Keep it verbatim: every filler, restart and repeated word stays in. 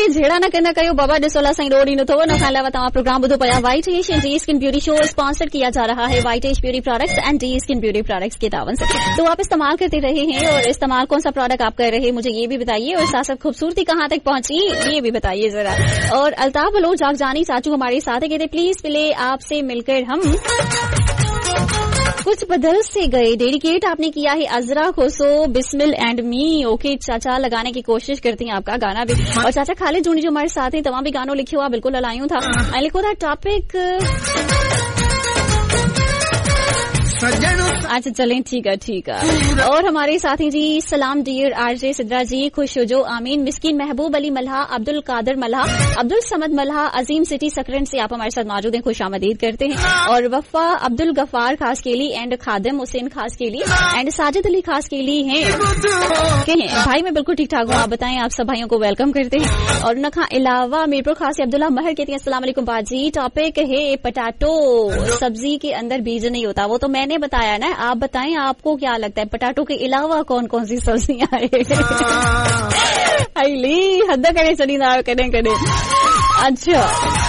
भाई झेड़ा न करना कयो बाबा डिसोला साईं रोड इन थो न खाला तव्हां प्रोग्राम ॿुधो पिया। White ash and D skin beauty show sponsor किया जा रहा है white ash beauty products and D skin beauty products के दावन से। तो आप इस्तेमाल करते रहे हैं और इस्तेमाल कौन सा प्रोडक्ट आप कर रहे हैं मुझे ये भी बताइए, और साथ साथ खूबसूरती कहाँ तक पहुंची ये भी बताइए जरा। और अल्ताफ बलोच जागजानी चाचू हमारे साथ है, कहते प्लीज पहले आपसे मिलकर हम कुछ बदल से गए। डेडिकेट आपने किया है अजरा खुसो बिस्मिल एंड मी। ओके चाचा लगाने की कोशिश करती हैं आपका गाना भी। और चाचा खालिद जूनी जो हमारे साथ हैं तमाम भी गानों लिखे हुआ बिल्कुल अलायूं था लिखो था टॉपिक। अच्छा चलें ठीक है ठीक है। और हमारे साथी जी सलाम डियर आरजे सिद्रा जी, खुश हो जो आमीन। मिस्किन महबूब अली मल्हा, अब्दुल कादर मल्हा, अब्दुल समद मल्हा, अजीम सिटी सकरन से आप हमारे साथ मौजूद हैं, खुश आमदीद करते हैं। और वफा अब्दुल गफार खास के लिए एंड खादिम हुसैन खास के लिए एंड साजिद अली खास के लिए हैं कहें भाई मैं बिल्कुल ठीक ठाक हूँ, आप बताएं। आप सब भाइयों को वेलकम करते हैं। और उनका अलावा मीरपुर खास अब्दुल्ला महर कहते हैं अस्सलाम वालेकुम बाजी। टॉपिक है पटाटो, सब्जी के अंदर बीज नहीं होता, वो तो मैंने बताया ना। आप बताएं आपको क्या लगता है पटाटो के अलावा कौन कौन सी सब्जियां हैं? हद करे चली ना करें करें। अच्छा